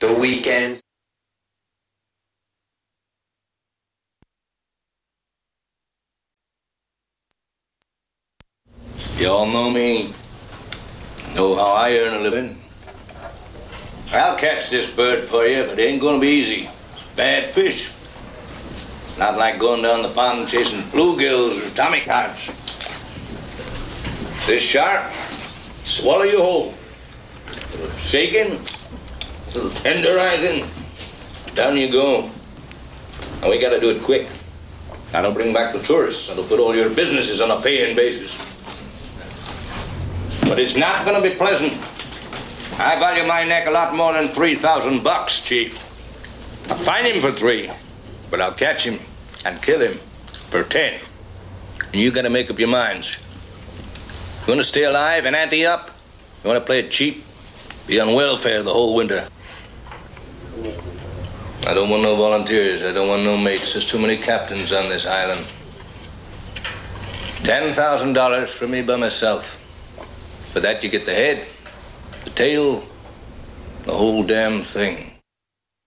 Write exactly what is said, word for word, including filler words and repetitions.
The Weeknd. You all know me. Know how I earn a living. I'll catch this bird for you, but it ain't gonna be easy. It's bad fish. Not like going down the pond chasing bluegills or tommycods. This shark, swallow you whole. A little shaking, a little tenderizing, down you go. And we gotta do it quick. That'll bring back the tourists. That'll put all your businesses on a paying basis. But it's not gonna be pleasant. I value my neck a lot more than three thousand bucks, Chief. I'll find him for three, but I'll catch him and kill him for ten. And you gotta make up your minds. You wanna stay alive and ante up? You wanna play it cheap? Be on welfare the whole winter. I don't want no volunteers. I don't want no mates. There's too many captains on this island. Ten thousand dollars for me by myself. For that you get the head, the tail, the whole damn thing.